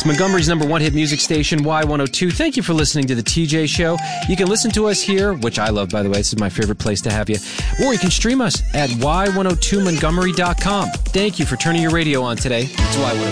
It's Montgomery's number one hit music station, Y102. Thank you for listening to The TJ Show. You can listen to us here, which I love, by the way. This is my favorite place to have you. Or you can stream us at y102montgomery.com. Thank you for turning your radio on today. It's Y102.